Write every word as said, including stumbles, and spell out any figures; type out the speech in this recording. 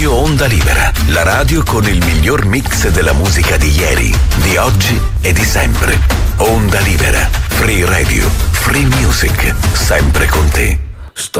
Radio Onda Libera, la radio con il miglior mix della musica di ieri, di oggi e di sempre. Onda Libera, Free Radio, Free Music, sempre con te.